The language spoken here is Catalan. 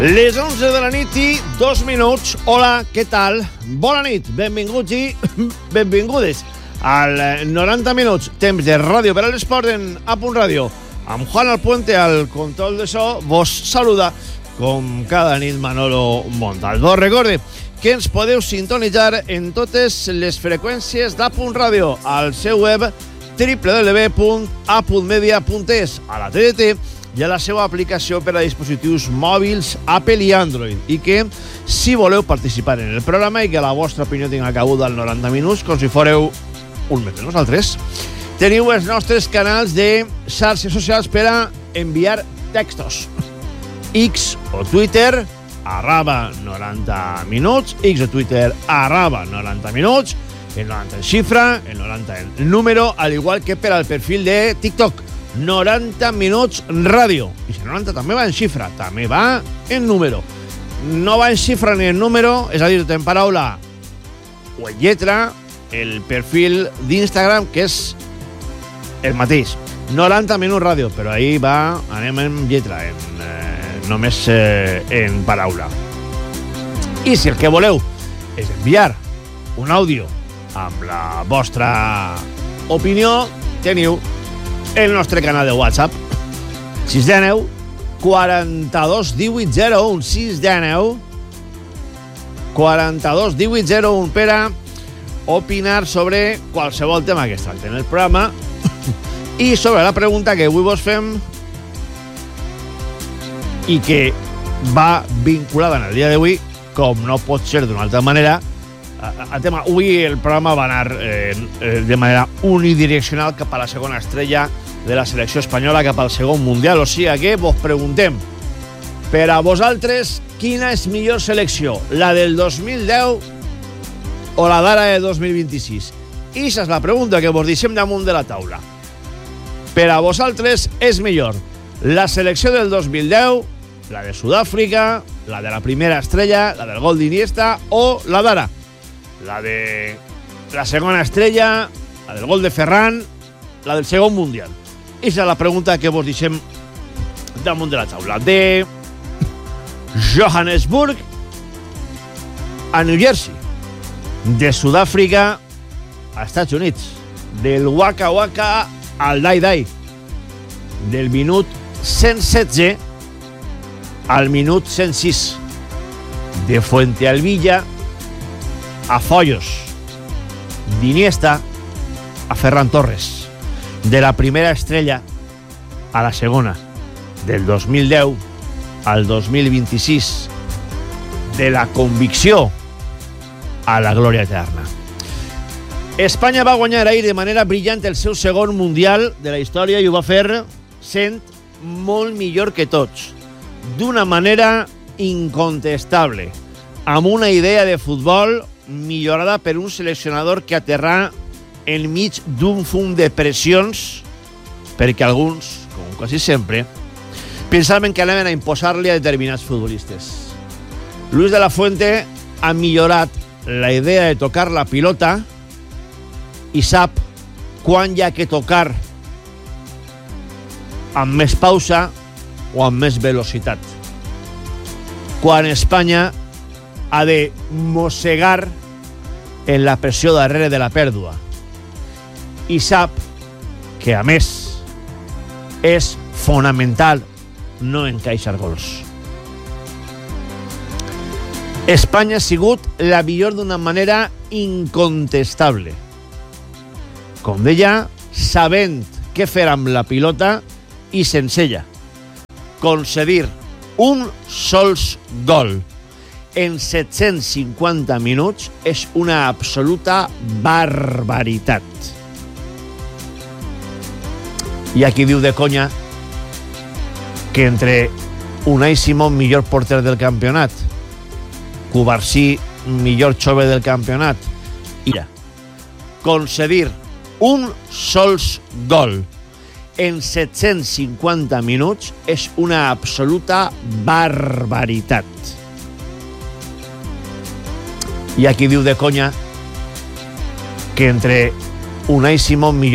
Les 11 de la nit i 2 minuts. Hola, què tal? Bona nit, benvinguts i benvingudes al 90 minuts, temps de ràdio per a l'esport en A Punt Ràdio. Amb Juan Alpuente al control de so, vos saluda com cada nit Manolo Montalvo. Recorde que ens podeu sintonitzar en totes les freqüències d'A Punt Ràdio al seu web www.apuntmedia.es, a la TDT i a la seva aplicació per a dispositius mòbils Apple i Android, i que si voleu participar en el programa i que la vostra opinió tinga cabuda al 90 minuts com si fóreu un mes de nosaltres, teniu els nostres canals de xarxes socials per a enviar textos. X o Twitter @90 minuts, X o Twitter @90 minuts, el 90 en xifra, el 90 en número, al igual que per al perfil de TikTok, 90 minuts ràdio. I si 90 també va en xifra, també va en número. No va en xifra ni en número, és a dir, en paraula o en lletra, el perfil d'Instagram, que és el mateix. 90 minuts ràdio, però ahir va, anem en lletra, només en paraula. I si el que voleu és enviar un àudio amb la vostra opinió, teniu el nostre canal de WhatsApp 619 42 18 01 619 42 18 01 per a opinar sobre qualsevol tema que es tracti en el programa i sobre la pregunta que avui vos fem i que va vinculada en el dia d'avui, com no pot ser d'una altra manera, al tema. Avui el programa va anar de manera unidireccional cap a la segona estrella de la selecció espanyola, cap al segon mundial. O sigui que vos preguntem, per a vosaltres, quina és millor selecció, la del 2010 o la d'ara de 2026? I aquesta és la pregunta que vos deixem damunt de la taula. Per a vosaltres és millor la selecció del 2010, la de Sud-àfrica, la de la primera estrella, la del gol d'Iniesta, o la d'ara, la de la segona estrella, la del gol de Ferran, la del segon mundial? Aquesta és la pregunta que vos deixem damunt de la taula. De Johannesburg a New Jersey, de Sud-àfrica a Estats Units, del Waka Waka al Dai Dai, del minut 116 al minut 106, de Fuentealbilla a Foyos, d'Iniesta a Ferran Torres, de la primera estrella a la segona, del 2010 al 2026, de la convicció a la glòria eterna. Espanya va guanyar ahir de manera brillant el seu segon mundial de la història i ho va fer sent molt millor que tots, d'una manera incontestable, amb una idea de futbol millorada per un seleccionador que aterrà enmig d'un fum de pressions, perquè alguns, com quasi sempre, pensaven que anaven a imposar-li a determinats futbolistes. Luis de la Fuente ha millorat la idea de tocar la pilota i sap quan hi ha que tocar amb més pausa o amb més velocitat. Quan Espanya ha de mossegar en la pressió darrere de la pèrdua. I sap que, a més, és fonamental no encaixar gols. Espanya ha sigut la millor d'una manera incontestable. Com deia, sabent què fer amb la pilota i sense ella. Concedir un sols gol en 750 minuts és una absoluta barbaritat. Hi ha qui diu de conya que entre Unai Simón, millor porter del campionat, Cubarsí, millor jove del campionat, i concedir un sols gol en 750 minuts és una absoluta barbaritat. Hi ha qui diu de conya que entre Unai Simón, millor